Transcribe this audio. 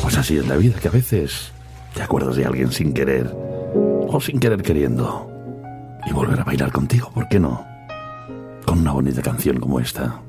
Pues así es la vida, que a veces te acuerdas de alguien sin querer o sin querer queriendo y volver a bailar contigo, ¿por qué no? Con una bonita canción como esta.